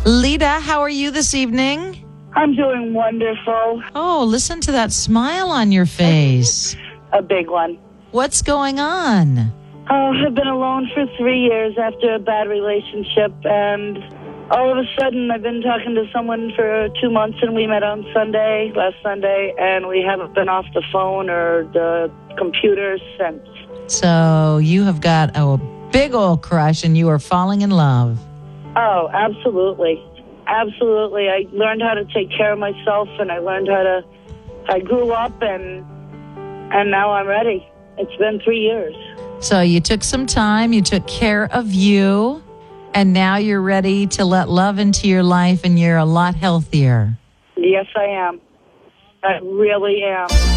Lita, how are you this evening? I'm doing wonderful. Oh, listen to that smile on your face. A big one. What's going on? Oh, I've been alone for 3 years after a bad relationship, and all of a sudden I've been talking to someone for 2 months, and we met on last Sunday, and we haven't been off the phone or the computer since. So you have got a big old crush and you are falling in love. Oh, absolutely. Absolutely. I learned how to take care of myself, and I grew up, and now I'm ready. It's been 3 years. So you took some time, you took care of you, and now you're ready to let love into your life, and you're a lot healthier. Yes, I am. I really am.